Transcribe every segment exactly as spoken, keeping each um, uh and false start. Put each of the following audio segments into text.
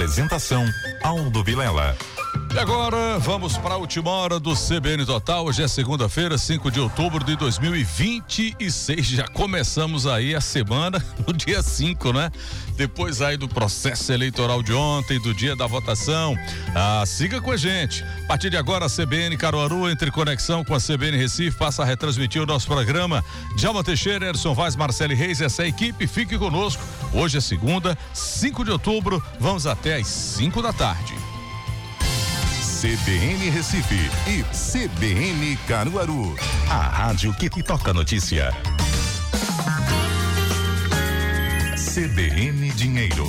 Apresentação: Aldo Vilela. E agora vamos para a última hora do C B N Total. Hoje é segunda-feira, cinco de outubro de dois mil e vinte e seis. Já começamos aí a semana no dia cinco, né? Depois aí do processo eleitoral de ontem, do dia da votação. Ah, siga com a gente. A partir de agora, a C B N Caruaru, entre conexão com a C B N Recife, passa a retransmitir o nosso programa. Djalma Teixeira, Erson Vaz, Marcele Reis, essa equipe, fique conosco. Hoje é segunda, cinco de outubro, vamos até às cinco da tarde. C B N Recife e C B N Caruaru, a rádio que toca notícia. C B N Dinheiro.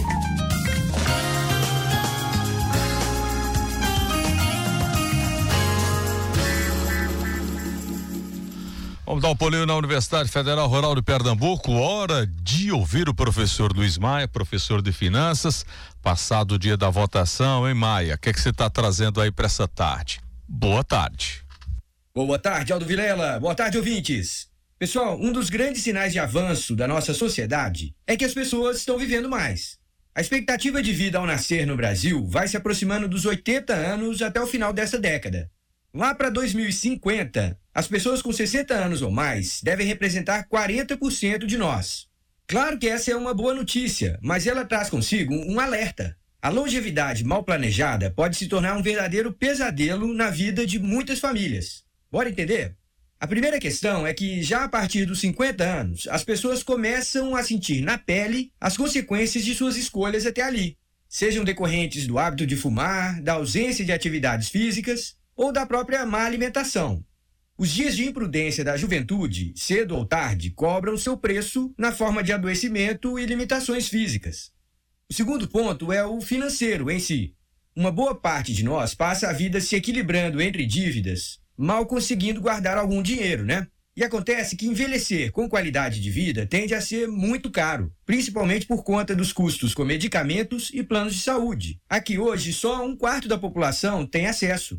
Vamos dar um pulinho na Universidade Federal Rural de Pernambuco. Hora de ouvir o professor Luiz Maia, professor de finanças. Passado o dia da votação, hein, Maia? O que é que você está trazendo aí para essa tarde? Boa tarde. Boa tarde, Aldo Vilela. Boa tarde, ouvintes. Pessoal, um dos grandes sinais de avanço da nossa sociedade é que as pessoas estão vivendo mais. A expectativa de vida ao nascer no Brasil vai se aproximando dos oitenta anos até o final dessa década. Lá para dois mil e cinquenta, as pessoas com sessenta anos ou mais devem representar quarenta por cento de nós. Claro que essa é uma boa notícia, mas ela traz consigo um alerta. A longevidade mal planejada pode se tornar um verdadeiro pesadelo na vida de muitas famílias. Bora entender? A primeira questão é que já a partir dos cinquenta anos, as pessoas começam a sentir na pele as consequências de suas escolhas até ali, sejam decorrentes do hábito de fumar, da ausência de atividades físicas ou da própria má alimentação. Os dias de imprudência da juventude, cedo ou tarde, cobram seu preço na forma de adoecimento e limitações físicas. O segundo ponto é o financeiro em si. Uma boa parte de nós passa a vida se equilibrando entre dívidas, mal conseguindo guardar algum dinheiro, né? E acontece que envelhecer com qualidade de vida tende a ser muito caro, principalmente por conta dos custos com medicamentos e planos de saúde. Aqui hoje, só um quarto da população tem acesso.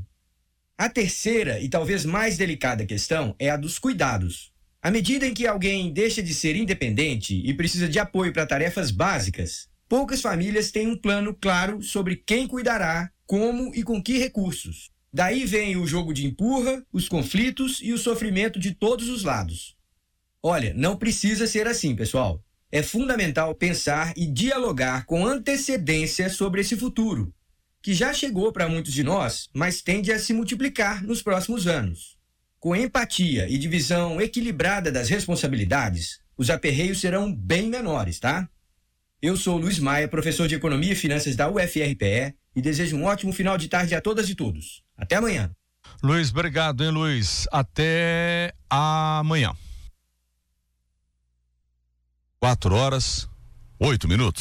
A terceira e talvez mais delicada questão é a dos cuidados. À medida em que alguém deixa de ser independente e precisa de apoio para tarefas básicas, poucas famílias têm um plano claro sobre quem cuidará, como e com que recursos. Daí vem o jogo de empurra, os conflitos e o sofrimento de todos os lados. Olha, não precisa ser assim, pessoal. É fundamental pensar e dialogar com antecedência sobre esse futuro, que já chegou para muitos de nós, mas tende a se multiplicar nos próximos anos. Com empatia e divisão equilibrada das responsabilidades, os aperreios serão bem menores, tá? Eu sou o Luiz Maia, professor de Economia e Finanças da U F R P E, e desejo um ótimo final de tarde a todas e todos. Até amanhã. Luiz, obrigado, hein, Luiz? Até amanhã. Quatro horas, oito minutos.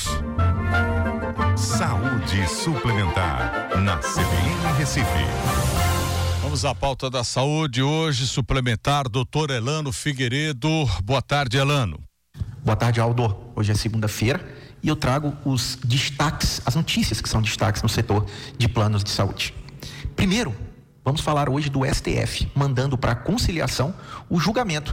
Saúde suplementar na C B N Recife. Vamos à pauta da saúde hoje, suplementar, doutor Elano Figueiredo. Boa tarde, Elano. Boa tarde, Aldo. Hoje é segunda-feira e eu trago os destaques, as notícias que são destaques no setor de planos de saúde. Primeiro, vamos falar hoje do S T F, mandando para conciliação o julgamento